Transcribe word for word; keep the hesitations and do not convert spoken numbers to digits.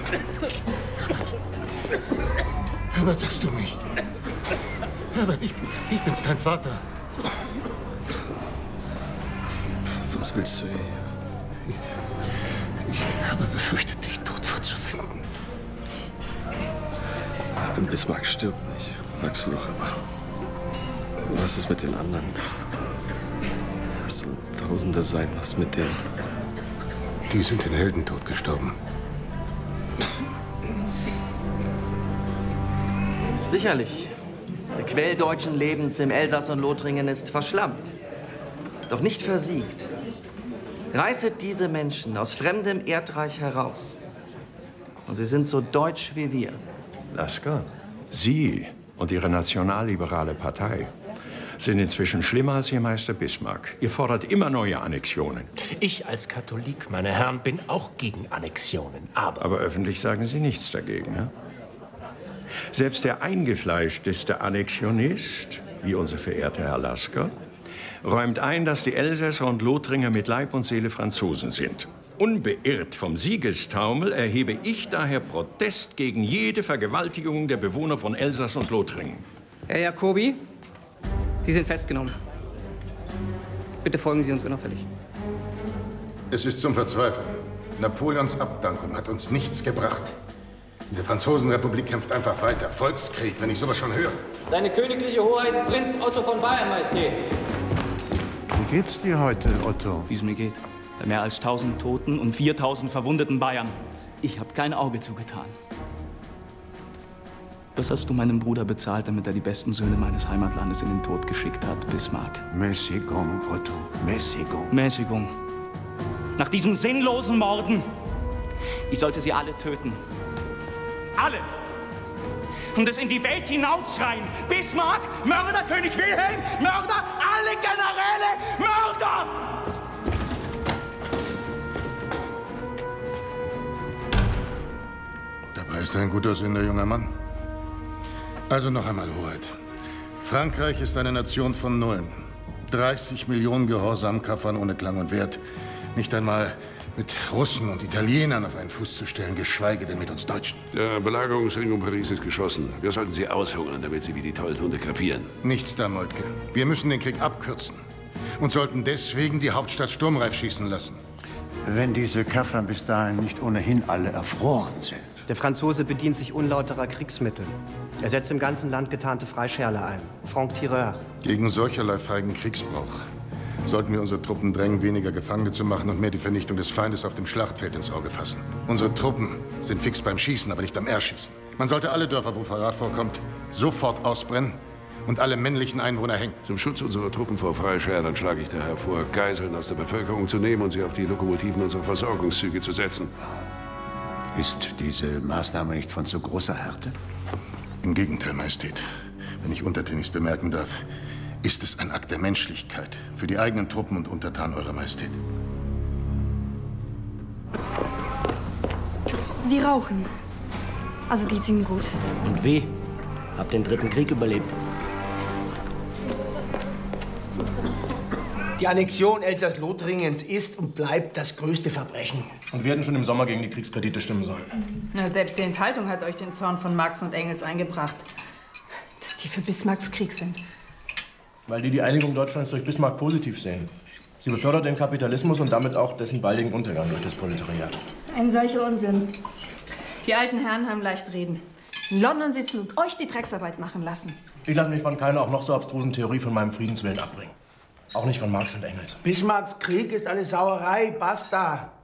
Herbert, hörst du mich? Herbert, ich, ich bin's, dein Vater. Was willst du hier? Ich, ich habe befürchtet, dich tot vorzufinden. Bismarck stirbt nicht, sagst du doch immer. Was ist mit den anderen? Es sollen Tausende sein, was mit denen? Die sind den Heldentod gestorben. Sicherlich. Der Quell deutschen Lebens im Elsass und Lothringen ist verschlammt, doch nicht versiegt. Reißet diese Menschen aus fremdem Erdreich heraus. Und sie sind so deutsch wie wir. Lasker, Sie und Ihre nationalliberale Partei sind inzwischen schlimmer als Ihr Meister Bismarck. Ihr fordert immer neue Annexionen. Ich als Katholik, meine Herren, bin auch gegen Annexionen. Aber, Aber öffentlich sagen Sie nichts dagegen, ja? Selbst der eingefleischteste Annexionist, wie unser verehrter Herr Lasker, räumt ein, dass die Elsässer und Lothringer mit Leib und Seele Franzosen sind. Unbeirrt vom Siegestaumel erhebe ich daher Protest gegen jede Vergewaltigung der Bewohner von Elsass und Lothringen. Herr Jacobi, Sie sind festgenommen. Bitte folgen Sie uns unauffällig. Es ist zum Verzweifeln. Napoleons Abdankung hat uns nichts gebracht. Diese Franzosenrepublik kämpft einfach weiter. Volkskrieg, wenn ich sowas schon höre. Seine königliche Hoheit Prinz Otto von Bayern, Majestät. Wie geht's dir heute, Otto? Wie es mir geht. Bei mehr als tausend Toten und viertausend verwundeten Bayern. Ich habe kein Auge zugetan. Was hast du meinem Bruder bezahlt, damit er die besten Söhne meines Heimatlandes in den Tod geschickt hat, Bismarck? Mäßigung, Otto, Mäßigung. Mäßigung. Nach diesem sinnlosen Morden. Ich sollte sie alle töten. Alle! Und es in die Welt hinausschreien. Bismarck, Mörder, König Wilhelm, Mörder, alle Generäle, Mörder! Dabei ist er ein gut aussehender junger Mann. Also noch einmal, Hoheit. Frankreich ist eine Nation von Nullen. dreißig Millionen Gehorsamkaffern ohne Klang und Wert. Nicht einmal mit Russen und Italienern auf einen Fuß zu stellen, geschweige denn mit uns Deutschen. Der Belagerungsring um Paris ist geschossen. Wir sollten sie aushungern, damit sie wie die tollen Hunde krepieren. Nichts da, Moltke. Wir müssen den Krieg abkürzen und sollten deswegen die Hauptstadt sturmreif schießen lassen. Wenn diese Kaffern bis dahin nicht ohnehin alle erfroren sind. Der Franzose bedient sich unlauterer Kriegsmittel. Er setzt im ganzen Land getarnte Freischärler ein. Franc-Tireur. Gegen solcherlei feigen Kriegsbrauch sollten wir unsere Truppen drängen, weniger Gefangene zu machen und mehr die Vernichtung des Feindes auf dem Schlachtfeld ins Auge fassen. Unsere Truppen sind fix beim Schießen, aber nicht beim Erschießen. Man sollte alle Dörfer, wo Verrat vorkommt, sofort ausbrennen und alle männlichen Einwohner hängen. Zum Schutz unserer Truppen vor Freischärlern schlage ich daher vor, Geiseln aus der Bevölkerung zu nehmen und sie auf die Lokomotiven unserer Versorgungszüge zu setzen. Ist diese Maßnahme nicht von so großer Härte? Im Gegenteil, Majestät. Wenn ich untertänigst bemerken darf, ist es ein Akt der Menschlichkeit für die eigenen Truppen und Untertanen, Eurer Majestät. Sie rauchen. Also geht's Ihnen gut. Und wie? Hab den dritten Krieg überlebt. Die Annexion Elsass-Lothringens ist und bleibt das größte Verbrechen. Und wir hätten schon im Sommer gegen die Kriegskredite stimmen sollen. Na, selbst die Enthaltung hat euch den Zorn von Marx und Engels eingebracht. Dass die für Bismarcks Krieg sind. Weil die die Einigung Deutschlands durch Bismarck positiv sehen. Sie befördert den Kapitalismus und damit auch dessen baldigen Untergang durch das Proletariat. Ein solcher Unsinn. Die alten Herren haben leicht reden. In London sitzen und euch die Drecksarbeit machen lassen. Ich lasse mich von keiner auch noch so abstrusen Theorie von meinem Friedenswillen abbringen. Auch nicht von Marx und Engels. Bismarcks Krieg ist eine Sauerei, basta.